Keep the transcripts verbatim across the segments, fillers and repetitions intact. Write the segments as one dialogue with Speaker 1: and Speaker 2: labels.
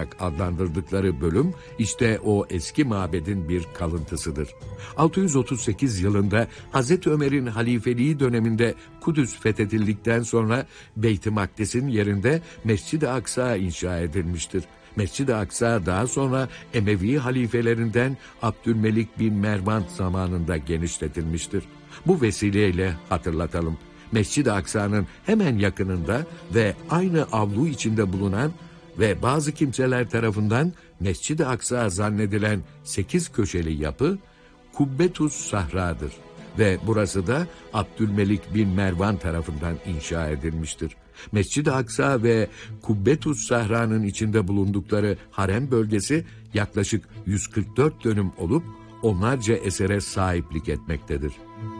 Speaker 1: olarak adlandırdıkları bölüm işte o eski mabedin bir kalıntısıdır. altı yüz otuz sekiz yılında Hazreti Ömer'in halifeliği döneminde Kudüs fethedildikten sonra Beyt-i Makdes'in yerinde Mescid-i Aksa inşa edilmiştir. Mescid-i Aksa daha sonra Emevi halifelerinden Abdülmelik bin Mervan zamanında genişletilmiştir. Bu vesileyle hatırlatalım. Mescid-i Aksa'nın hemen yakınında ve aynı avlu içinde bulunan ve bazı kimseler tarafından Mescid-i Aksa zannedilen sekiz köşeli yapı Kubbetus Sahra'dır ve burası da Abdülmelik bin Mervan tarafından inşa edilmiştir. Mescid-i Aksa ve Kubbetus Sahra'nın içinde bulundukları harem bölgesi yaklaşık yüz kırk dört dönüm olup onlarca esere sahiplik etmektedir.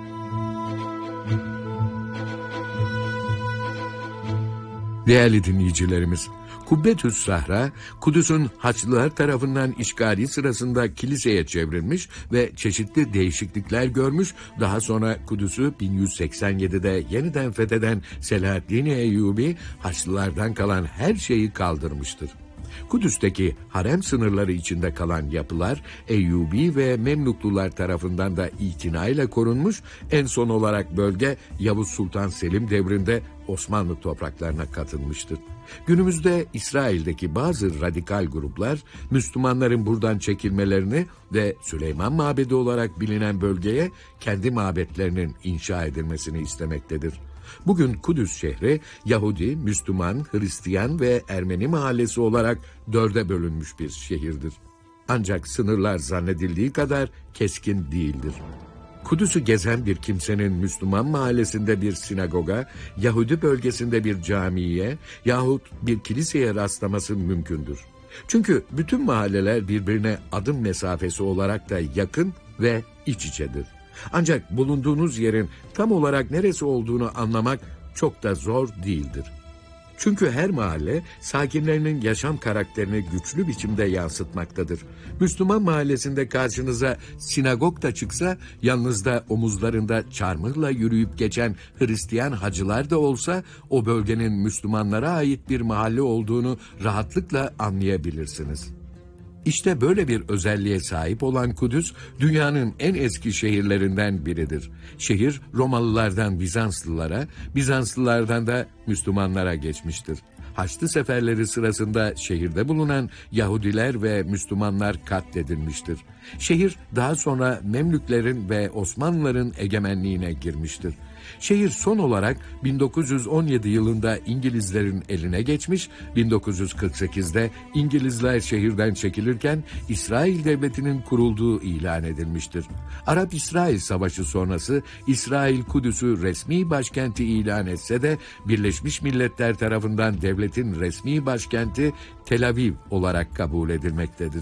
Speaker 1: Değerli dinleyicilerimiz, Kubbetüs Sahra, Kudüs'ün Haçlılar tarafından işgali sırasında kiliseye çevrilmiş ve çeşitli değişiklikler görmüş, daha sonra Kudüs'ü bin yüz seksen yedide yeniden fetheden Selahaddin Eyyubi, Haçlılardan kalan her şeyi kaldırmıştır. Kudüs'teki harem sınırları içinde kalan yapılar Eyyubi ve Memluklular tarafından da itinayla korunmuş, en son olarak bölge Yavuz Sultan Selim devrinde Osmanlı topraklarına katılmıştır. Günümüzde İsrail'deki bazı radikal gruplar Müslümanların buradan çekilmelerini ve Süleyman Mabedi olarak bilinen bölgeye kendi mabetlerinin inşa edilmesini istemektedir. Bugün Kudüs şehri Yahudi, Müslüman, Hristiyan ve Ermeni mahallesi olarak dörde bölünmüş bir şehirdir. Ancak sınırlar zannedildiği kadar keskin değildir. Kudüs'ü gezen bir kimsenin Müslüman mahallesinde bir sinagoga, Yahudi bölgesinde bir camiye yahut bir kiliseye rastlaması mümkündür. Çünkü bütün mahalleler birbirine adım mesafesi olarak da yakın ve iç içedir. Ancak bulunduğunuz yerin tam olarak neresi olduğunu anlamak çok da zor değildir. Çünkü her mahalle sakinlerinin yaşam karakterini güçlü biçimde yansıtmaktadır. Müslüman mahallesinde karşınıza sinagog da çıksa, yanınızda omuzlarında çarmıhla yürüyüp geçen Hristiyan hacılar da olsa, o bölgenin Müslümanlara ait bir mahalle olduğunu rahatlıkla anlayabilirsiniz. İşte böyle bir özelliğe sahip olan Kudüs, dünyanın en eski şehirlerinden biridir. Şehir, Romalılardan Bizanslılara, Bizanslılardan da Müslümanlara geçmiştir. Haçlı seferleri sırasında şehirde bulunan Yahudiler ve Müslümanlar katledilmiştir. Şehir daha sonra Memlüklerin ve Osmanlıların egemenliğine girmiştir. Şehir son olarak bin dokuz yüz on yedi yılında İngilizlerin eline geçmiş, bin dokuz yüz kırk sekizde İngilizler şehirden çekilirken İsrail Devleti'nin kurulduğu ilan edilmiştir. Arap-İsrail Savaşı sonrası İsrail Kudüs'ü resmi başkenti ilan etse de Birleşmiş Milletler tarafından devletin resmi başkenti Tel Aviv olarak kabul edilmektedir.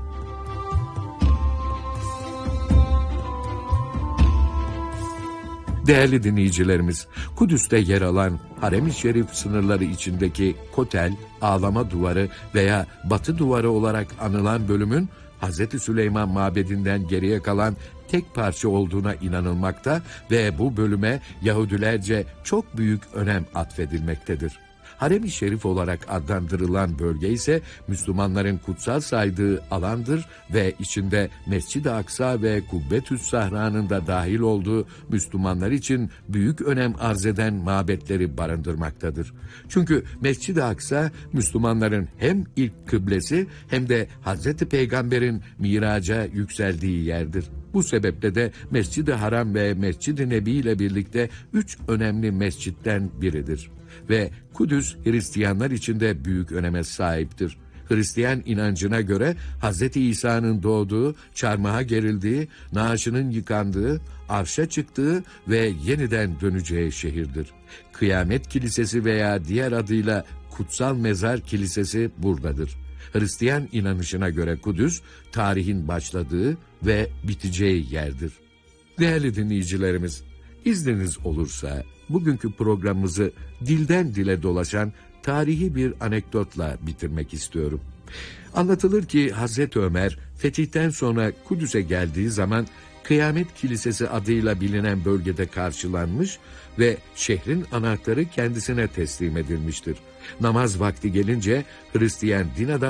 Speaker 1: Değerli dinleyicilerimiz, Kudüs'te yer alan Harem-i Şerif sınırları içindeki Kotel, Ağlama Duvarı veya Batı Duvarı olarak anılan bölümün Hazreti Süleyman Mabedi'nden geriye kalan tek parça olduğuna inanılmakta ve bu bölüme Yahudilerce çok büyük önem atfedilmektedir. Harem-i Şerif olarak adlandırılan bölge ise Müslümanların kutsal saydığı alandır ve içinde Mescid-i Aksa ve Kubbetüs Sahra'nın da dahil olduğu Müslümanlar için büyük önem arz eden mabetleri barındırmaktadır. Çünkü Mescid-i Aksa Müslümanların hem ilk kıblesi hem de Hazreti Peygamber'in miraca yükseldiği yerdir. Bu sebeple de Mescid-i Haram ve Mescid-i Nebi ile birlikte üç önemli mescitten biridir. Ve Kudüs Hristiyanlar için de büyük öneme sahiptir. Hristiyan inancına göre Hz. İsa'nın doğduğu, çarmıha gerildiği, naaşının yıkandığı, arşa çıktığı ve yeniden döneceği şehirdir. Kıyamet Kilisesi veya diğer adıyla Kutsal Mezar Kilisesi buradadır. Hristiyan inanışına göre Kudüs, tarihin başladığı ve biteceği yerdir. Değerli dinleyicilerimiz, İzniniz olursa bugünkü programımızı dilden dile dolaşan tarihi bir anekdotla bitirmek istiyorum. Anlatılır ki Hazreti Ömer fetihten sonra Kudüs'e geldiği zaman Kıyamet Kilisesi adıyla bilinen bölgede karşılanmış ve şehrin anahtarı kendisine teslim edilmiştir. Namaz vakti gelince Hristiyan din adamları